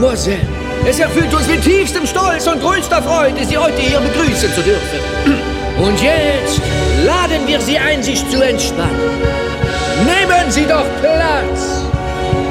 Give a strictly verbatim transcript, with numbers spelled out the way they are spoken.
Mademoiselle, es erfüllt uns mit tiefstem Stolz und größter Freude, Sie heute hier begrüßen zu dürfen. Und jetzt laden wir Sie ein, sich zu entspannen. Nehmen Sie doch